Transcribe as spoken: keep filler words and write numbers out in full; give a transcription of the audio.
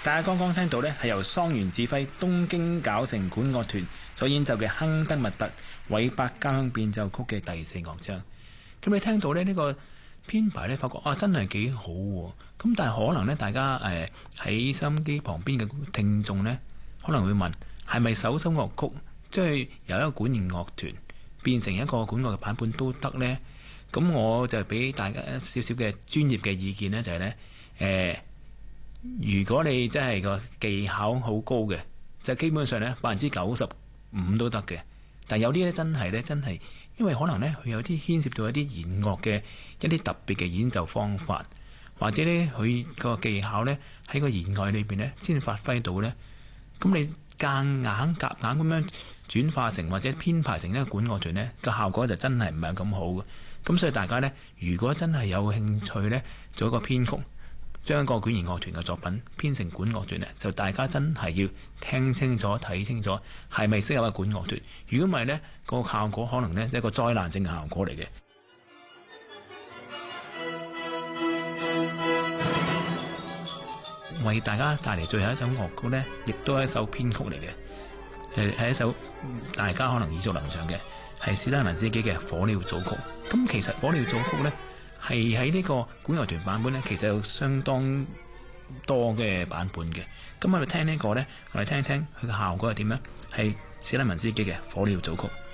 大家剛剛聽到呢，係由桑原指揮東京搞城管樂團所演奏嘅亨德密特韋伯交響變奏曲嘅第四樂章。咁你聽到呢呢、呢個編排呢，發覺啊真係幾好喎。咁但係可能呢，大家誒喺收音機旁邊嘅聽眾呢，可能會問係咪首首樂曲即係由一個管弦樂團變成一個管樂嘅版本都得呢？咁我就俾大家一少少嘅專業嘅意見呢，就係、係、呢。誒、呃。如果你真係個技巧好高嘅，就基本上咧百分之九十五都得嘅。但有啲咧真係咧真係，因為可能咧佢有啲牽涉到一啲弦樂嘅一啲特別嘅演奏方法，或者咧佢個技巧咧喺個弦外裏邊咧先發揮到咧。咁你夾硬夾硬咁樣轉化成或者編排成一個管樂團咧，個效果就真係唔係咁好嘅。咁所以大家咧，如果真係有興趣咧，做一個編曲，將一個管弦樂團嘅作品編成管樂團呢，就大家真係要聽清楚、睇清楚，係咪適合一個管樂團？如果唔係呢，個效果可能呢，係一個災難性嘅效果嚟嘅。為大家帶嚟最後一首樂曲呢，亦都係一首編曲嚟嘅，係係一首大家可能耳熟能詳嘅，係史拉文斯基嘅《火鳥組曲》。咁其實《火鳥組曲》呢，係喺呢個管樂團版本呢，其實有相當多嘅版本嘅。咁我哋聽呢個呢，我哋聽一聽佢嘅效果係點呢？係史拉文斯基嘅《火鳥組曲》。